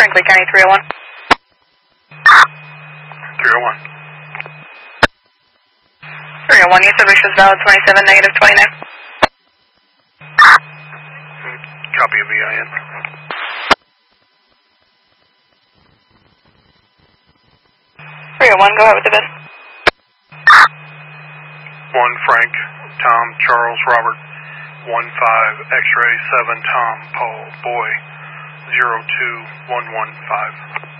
Franklin County 301. 301. 301, your service is valid 27, negative 29. Copy of VIN. 301, go ahead with the bid. 1 Frank, Tom, Charles, Robert, 15 X-ray 7 Tom, Paul, Boy, 02115.